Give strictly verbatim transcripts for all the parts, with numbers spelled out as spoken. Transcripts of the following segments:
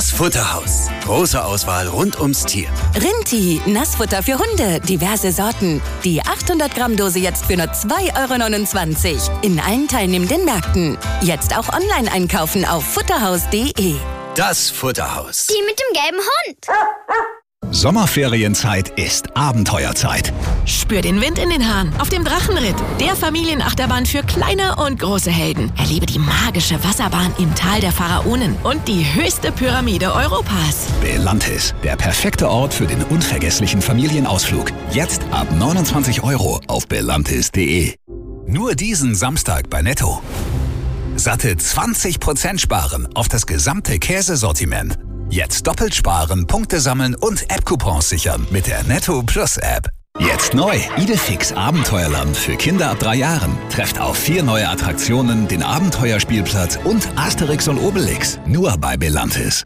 Das Futterhaus. Große Auswahl rund ums Tier. Rinti, Nassfutter für Hunde, diverse Sorten. Die achthundert Gramm Dose jetzt für nur zwei Euro neunundzwanzig. In allen teilnehmenden Märkten. Jetzt auch online einkaufen auf futterhaus punkt de. Das Futterhaus. Die mit dem gelben Hund. Sommerferienzeit ist Abenteuerzeit. Spür den Wind in den Haaren auf dem Drachenritt, der Familienachterbahn für kleine und große Helden. Erlebe die magische Wasserbahn im Tal der Pharaonen und die höchste Pyramide Europas. Belantis, der perfekte Ort für den unvergesslichen Familienausflug. Jetzt ab neunundzwanzig Euro auf belantis punkt de. Nur diesen Samstag bei Netto. Satte zwanzig Prozent sparen auf das gesamte Käsesortiment. Jetzt doppelt sparen, Punkte sammeln und App-Coupons sichern mit der Netto Plus App. Jetzt neu, Idefix Abenteuerland für Kinder ab drei Jahren. Trefft auf vier neue Attraktionen, den Abenteuerspielplatz und Asterix und Obelix. Nur bei Belantis.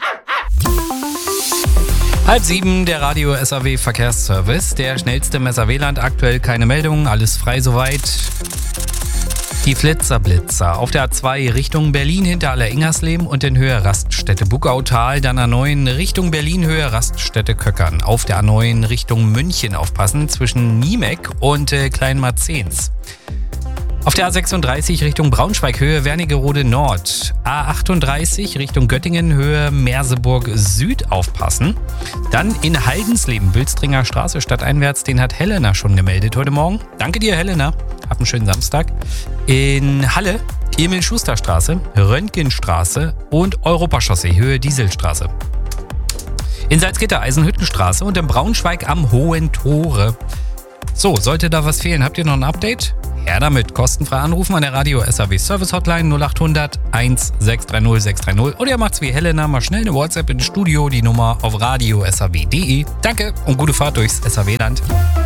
Halb sieben, der Radio S A W Verkehrsservice. Der schnellste im S A W-Land, aktuell keine Meldungen, alles frei soweit. Die Flitzerblitzer auf der A zwei Richtung Berlin hinter Aller-Ingersleben und in Höhe Raststätte Buckautal, dann A neun Richtung Berlin Höhe Raststätte Köckern. Auf der A neun Richtung München aufpassen zwischen Niemek und äh, Kleinmarzens. Auf der A sechsunddreißig Richtung Braunschweig Höhe Wernigerode Nord. A achtunddreißig Richtung Göttingen Höhe Merseburg Süd aufpassen. Dann in Haldensleben, Bülstringer Straße stadteinwärts, den hat Helena schon gemeldet heute Morgen. Danke dir, Helena. Hab einen schönen Samstag. In Halle, Emil-Schuster-Straße, Röntgenstraße und Europachaussee Höhe Dieselstraße. In Salzgitter Eisenhüttenstraße und in Braunschweig am Hohen Tore. So, sollte da was fehlen, habt ihr noch ein Update? Her damit, kostenfrei anrufen an der Radio S A W Service Hotline null acht hundert eins sechs drei null sechs drei null oder ihr macht's wie Helena, mal schnell eine WhatsApp ins Studio, die Nummer auf radio s a w punkt de. Danke und gute Fahrt durchs S A W-Land.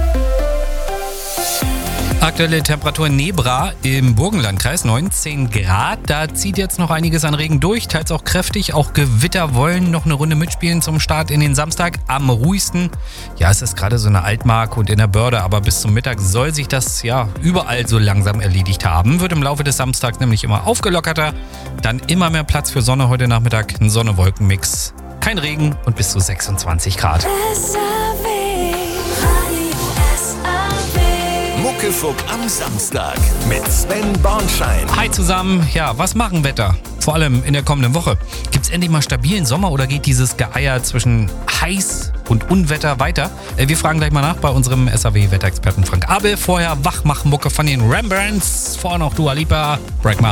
Aktuelle Temperatur in Nebra im Burgenlandkreis neunzehn Grad. Da zieht jetzt noch einiges an Regen durch, teils auch kräftig. Auch Gewitter wollen noch eine Runde mitspielen zum Start in den Samstag. Am ruhigsten, ja, es ist gerade so eine Altmark und in der Börde, aber bis zum Mittag soll sich das ja überall so langsam erledigt haben. Wird im Laufe des Samstags nämlich immer aufgelockerter. Dann immer mehr Platz für Sonne heute Nachmittag. Ein Sonne-Wolken-Mix. Kein Regen und bis zu sechsundzwanzig Grad. Muckefuck am Samstag mit Sven Bornschein. Hi zusammen. Ja, was machen Wetter? Vor allem in der kommenden Woche. Gibt's endlich mal stabilen Sommer oder geht dieses Geeier zwischen heiß und Unwetter weiter? Wir fragen gleich mal nach bei unserem S A W-Wetterexperten Frank Abel. Vorher Wachmachmucke von den Rembrandts. Vorher noch Dua Lipa. Break